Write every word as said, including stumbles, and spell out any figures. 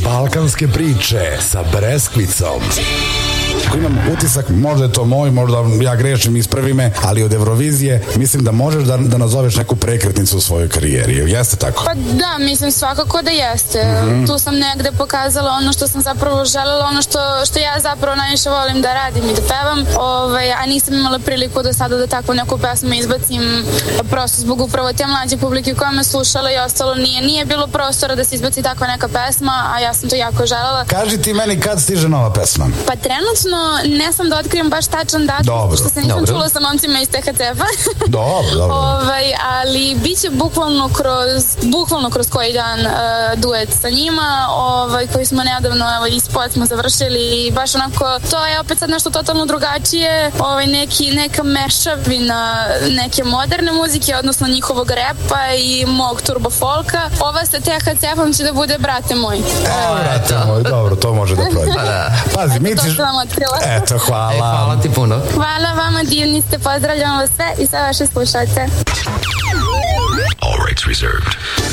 Balkanske priče sa Breskvicom. Imam utisak, možda je to moj, možda ja grešim, ispravi me, ali od Eurovizije mislim da možeš da, da nazoveš neku prekretnicu u svojoj karijeri. Jeste tako? Pa da, mislim svakako da jeste. Mm-hmm. Tu sam negde pokazala ono što sam zapravo želela, ono što, što ja zapravo najviše volim da radim i da pevam, ovaj, a nisam imala priliku do sada da takvu neku pesmu izbacim, prosto zbog upravo te mlađe publike koja me slušala i ostalo nije, nije bilo prostora da se izbaci takva neka pesma, a ja sam to jako želela. Kaži ti meni kad stiže nova pesma? Pa trenutno ne sam da otkrijem baš tačan datum, dobro, što se nisam dobro. čula sa momcima iz T H C F-a. Dobro, dobro. ovaj, ali bit će bukvalno kroz, bukvalno kroz koji dan uh, duet sa njima, ovaj, koji smo nedavno, evo, i spot smo završili i baš onako, to je opet sad nešto totalno drugačije, ovaj, neki, neka mešavina neke moderne muzike, odnosno njihovog repa i mog turbo folka. Ova sa T H C F-om će da bude Brate moj. Evo, brate moj, dobro, to može da prođe. Pazi, mi ćeš... Eto, hvala. E, hvala ti puno. Hvala vama, divni ste, pozdravljam vas sve i sve vaše slušalce. All rights reserved.